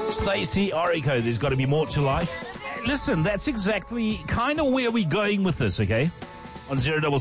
Stacey Orico, there's got to be more to life. Listen, that's exactly kind of where we're going with this, okay? On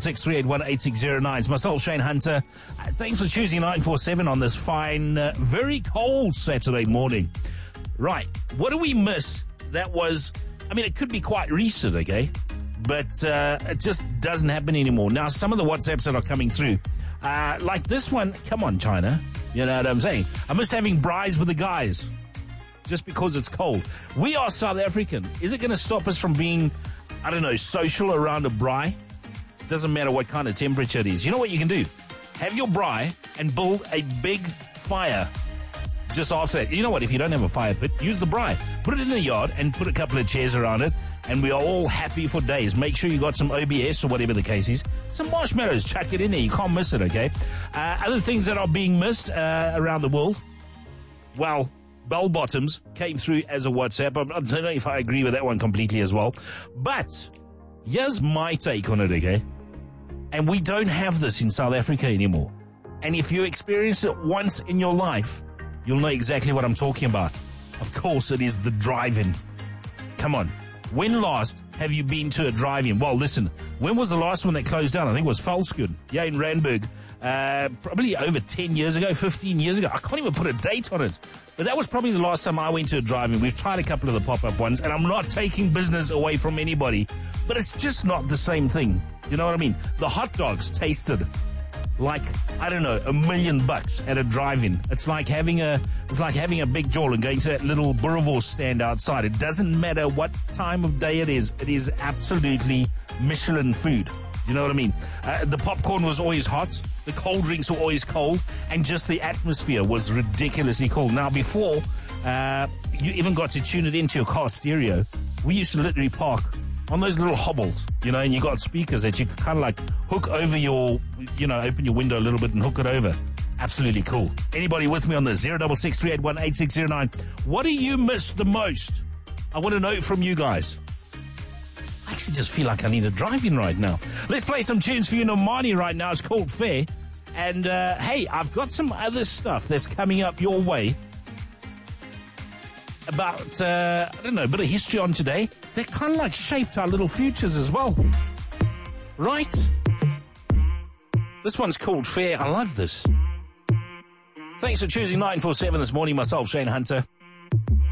0663818609. It's myself, Shane Hunter. Thanks for choosing 947 on this fine, very cold Saturday morning. Right, what do we miss? That was, I mean, it could be quite recent, okay? But it just doesn't happen anymore. Now, some of the WhatsApps that are coming through, like this one, come on, China. You know what I'm saying? I miss having braais with the guys. Just because it's cold. We are South African. Is it going to stop us from being, I don't know, social around a braai? Doesn't matter what kind of temperature it is. You know what you can do? Have your braai and build a big fire just after that. You know what? If you don't have a fire pit, use the braai. Put it in the yard and put a couple of chairs around it, and we are all happy for days. Make sure you got some OBS or whatever the case is. Some marshmallows. Chuck it in there. You can't miss it, okay? Other things that are being missed around the world, well, bell bottoms came through as a WhatsApp. I don't know if I agree with that one completely as well. But here's my take on it, okay? And we don't have this in South Africa anymore. And if you experience it once in your life, you'll know exactly what I'm talking about. Of course, it is the drive-in. Come on. When last have you been to a drive-in? Well, listen, when was the last one that closed down? I think it was Velskoen, yeah, in Randburg. Probably over 10 years ago, 15 years ago. I can't even put a date on it. But that was probably the last time I went to a drive-in. We've tried a couple of the pop-up ones, and I'm not taking business away from anybody. But it's just not the same thing. You know what I mean? The hot dogs tasted like, I don't know, $1 million at a drive-in. It's like having a big jaw and going to that little Boerewors stand outside. It doesn't matter what time of day it is. It is absolutely Michelin food. You know what I mean? The popcorn was always hot. The cold drinks were always cold. And just the atmosphere was ridiculously cold. Now, before you even got to tune it into your car stereo, we used to literally park on those little hobbles, you know, and you got speakers that you could kind of like hook over your, you know, open your window a little bit and hook it over. Absolutely cool. Anybody with me on this? 0663818609. What do you miss the most? I want to know from you guys. I actually just feel like I need a drive-in right now. Let's play some tunes for you. Normani right now. It's called Fair. And, hey, I've got some other stuff that's coming up your way about, I don't know, a bit of history on today. They kind of like shaped our little futures as well. Right? This one's called Fair. I love this. Thanks for choosing 947 this morning. Myself, Shane Hunter.